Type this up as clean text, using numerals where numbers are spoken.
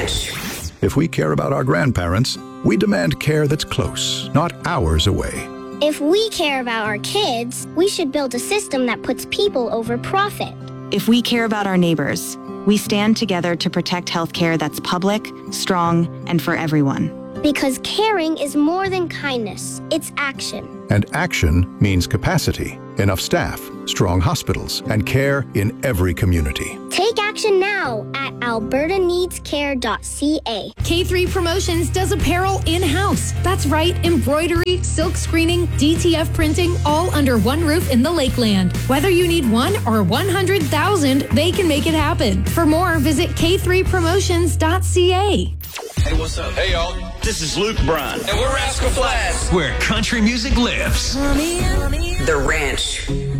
Ranch. If we care about our grandparents, we demand care that's close, not hours away. If we care about our kids, we should build a system that puts people over profit. If we care about our neighbors, we stand together to protect healthcare that's public, strong, and for everyone. Because caring is more than kindness, it's action. And action means capacity, enough staff, strong hospitals, and care in every community. Take action now at albertaneedscare.ca. K3 Promotions does apparel in-house. That's right, embroidery, silk screening, DTF printing, all under one roof in the Lakeland. Whether you need 1 or 100,000, they can make it happen. For more, visit k3promotions.ca. Hey, what's up? Hey, y'all. This is Luke Bryan. And we're Rascal Flatts, where country music lives. The Ranch.